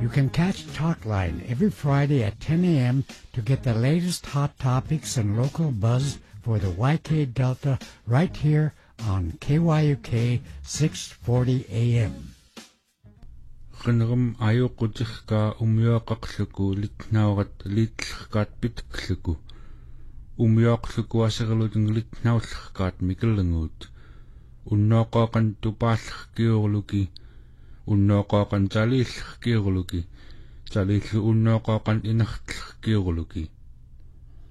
You can catch Talkline every Friday at 10 a.m. to get the latest hot topics and local buzz for the YK Delta right here on KYUK 640 AM. Qinrum ayuqutiqqa umioqaqluku litnaurat liitllerkaat pitkluku umioqluku aserlutin litnaullerkaat mikellenguut unnooqoqan tupaallerkiurluki unnooqoqan taliillerkiurluki taliillu unnooqoqan inertlerkiurluki